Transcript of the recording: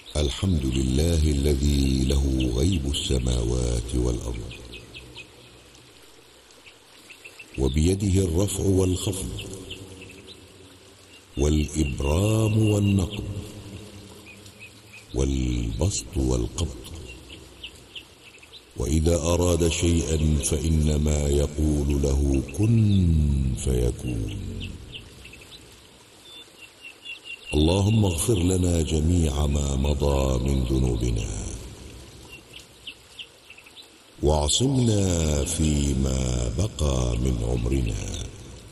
الحمد لله الذي له غيب السماوات والأرض، وبيده الرفع والخفض والإبرام والنقض والبسط والقبض، وإذا أراد شيئا فإنما يقول له كن فيكون. اللهم اغفر لنا جميع ما مضى من ذنوبنا، واعصمنا فيما بقى من عمرنا.